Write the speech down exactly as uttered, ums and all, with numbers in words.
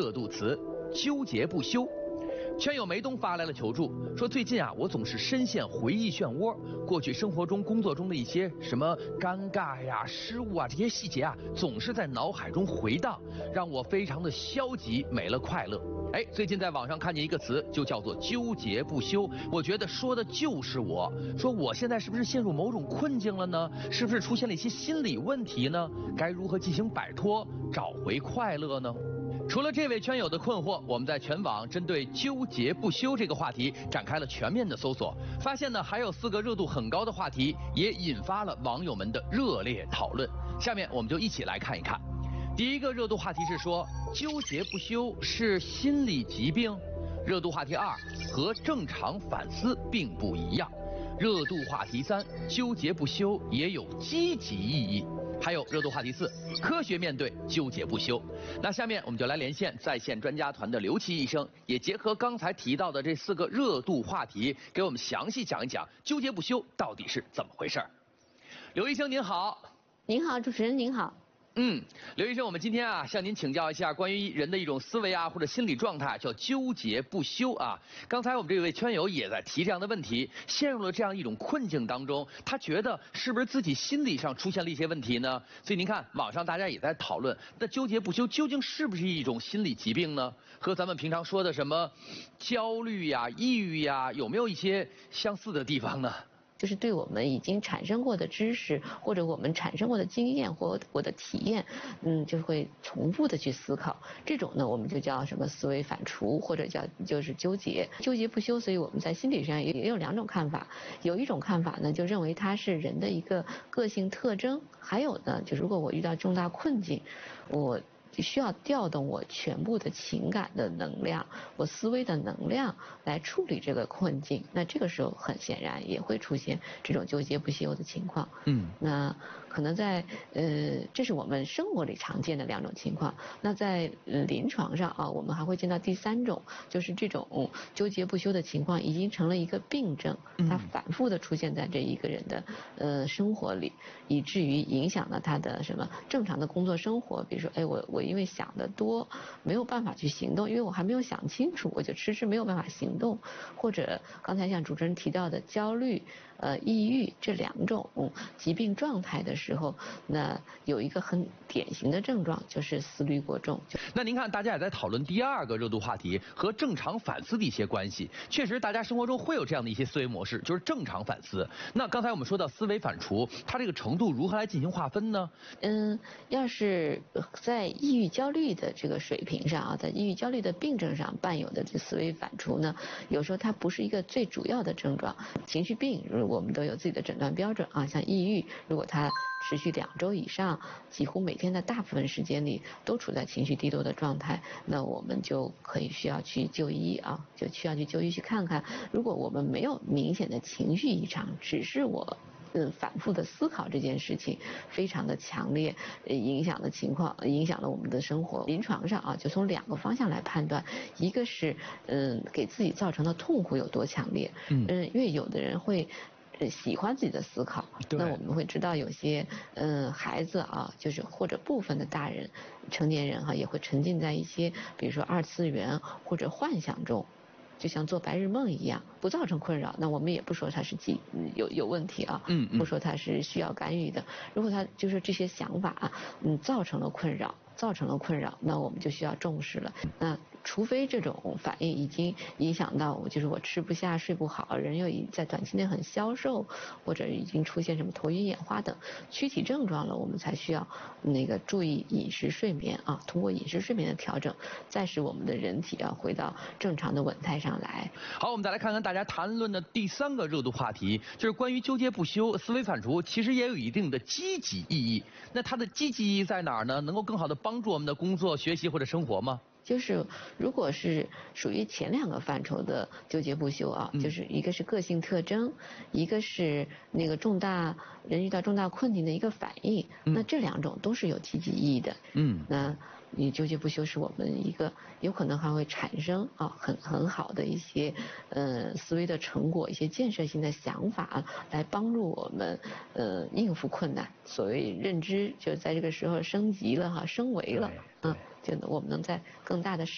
热度词“纠结不休”。圈友梅东发来了求助，说最近啊，我总是深陷回忆漩涡，过去生活中、工作中的一些什么尴尬呀、失误啊，这些细节啊，总是在脑海中回荡，让我非常的消极，没了快乐。哎，最近在网上看见一个词，就叫做纠结不休，我觉得说的就是我。说我现在是不是陷入某种困境了呢？是不是出现了一些心理问题呢？该如何进行摆脱，找回快乐呢？除了这位圈友的困惑，我们在全网针对纠结不休这个话题展开了全面的搜索，发现呢还有四个热度很高的话题，也引发了网友们的热烈讨论。下面我们就一起来看一看。第一个热度话题是说，纠结不休是心理疾病？热度话题二，和正常反思并不一样。热度话题三，纠结不休也有积极意义。还有热度话题四，科学面对纠结不休。那下面我们就来连线在线专家团的刘琦医生，也结合刚才提到的这四个热度话题，给我们详细讲一讲纠结不休到底是怎么回事。刘医生您好。 您好，主持人您好。 嗯，刘医生，我们今天啊向您请教一下关于人的一种思维啊或者心理状态，叫纠结不休啊。刚才我们这位圈友也在提这样的问题，陷入了这样一种困境当中，他觉得是不是自己心理上出现了一些问题呢？所以您看，网上大家也在讨论，那纠结不休究竟是不是一种心理疾病呢？和咱们平常说的什么焦虑呀、抑郁呀，有没有一些相似的地方呢？ 就是对我们已经产生过的知识，或者我们产生过的经验或我的体验，嗯，就会重复的去思考。这种呢，我们就叫什么思维反刍，或者叫就是纠结，纠结不休。所以我们在心理上也也有两种看法。有一种看法呢，就认为它是人的一个个性特征；还有呢，就如果我遇到重大困境，我需要调动我全部的情感的能量，我思维的能量来处理这个困境，那这个时候很显然也会出现这种纠结不休的情况。嗯，那可能在呃，这是我们生活里常见的两种情况。那在、呃、临床上啊，我们还会见到第三种，就是这种纠结不休的情况已经成了一个病症，它反复的出现在这一个人的呃生活里，以至于影响了他的什么正常的工作生活。比如说，哎，我我因为想得多，没有办法去行动，因为我还没有想清楚，我就迟迟没有办法行动。或者刚才像主持人提到的焦虑、呃抑郁这两种、嗯、疾病状态的时候，那有一个很典型的症状就是思虑过重。 那您看，大家也在讨论第二个热度话题和正常反思的一些关系。确实，大家生活中会有这样的一些思维模式，就是正常反思。那刚才我们说到思维反刍，它这个程度如何来进行划分呢？ 嗯，要是在抑郁焦虑的这个水平上啊，在抑郁焦虑的病症上伴有的这思维反刍呢，有时候它不是一个最主要的症状。情绪病我们都有自己的诊断标准啊，像抑郁，如果它持续两周以上，几乎每天的大部分时间里都处在情绪低落的状态，那我们就可以需要去就医啊，就需要去就医去看看。如果我们没有明显的情绪异常，只是我嗯，反复的思考这件事情非常的强烈，呃，影响的情况，影响了我们的生活。临床上啊，就从两个方向来判断，一个是嗯，给自己造成的痛苦有多强烈，嗯，因为有的人会呃喜欢自己的思考，那我们会知道有些嗯孩子啊，就是或者部分的大人、成年人哈、啊，也会沉浸在一些比如说二次元或者幻想中。就像做白日梦一样，不造成困扰，那我们也不说它是疾有有问题啊，嗯，不说它是需要干预的。如果它就是这些想法啊，嗯，造成了困扰，造成了困扰，那我们就需要重视了。那除非这种反应已经影响到我，就是我吃不下、睡不好，人又已在短期内很消瘦，或者已经出现什么头晕眼花等躯体症状了，我们才需要那个注意饮食睡眠啊，通过饮食睡眠的调整，再使我们的人体啊回到正常的稳态上来。 好，我们再来看看大家谈论的第三个热度话题，就是关于纠结不休、思维反刍，其实也有一定的积极意义。那它的积极意义在哪儿呢？能够更好的帮助我们的工作、学习或者生活吗？ 就是如果是属于前两个范畴的纠结不休啊，嗯、就是一个是个性特征，一个是那个重大人遇到重大困境的一个反应，嗯、那这两种都是有积极意义的。嗯，那你纠结不休是我们一个有可能还会产生啊很很好的一些呃思维的成果，一些建设性的想法来帮助我们呃应付困难。所谓认知就在这个时候升级了哈，升维了，嗯。就我们能在更大的